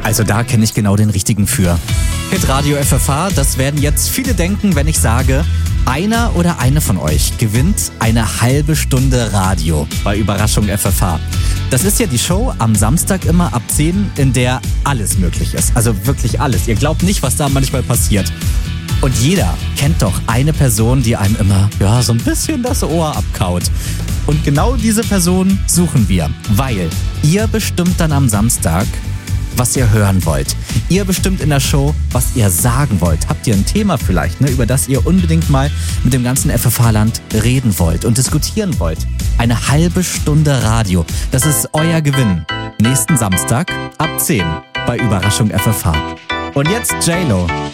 Also da kenne ich genau den richtigen für. Hitradio FFH, das werden jetzt viele denken, wenn ich sage, einer oder eine von euch gewinnt eine halbe Stunde Radio bei Überraschung FFH. Das ist ja die Show am Samstag immer ab 10, in der alles möglich ist. Also wirklich alles. Ihr glaubt nicht, was da manchmal passiert. Und jeder kennt doch eine Person, die einem immer so ein bisschen das Ohr abkaut. Und genau diese Person suchen wir, weil ihr bestimmt dann am Samstag, was ihr hören wollt. Ihr bestimmt in der Show, was ihr sagen wollt. Habt ihr ein Thema vielleicht, über das ihr unbedingt mal mit dem ganzen FFH-Land reden wollt und diskutieren wollt? Eine halbe Stunde Radio. Das ist euer Gewinn. Nächsten Samstag ab 10 bei Überraschung FFH. Und jetzt J-Lo.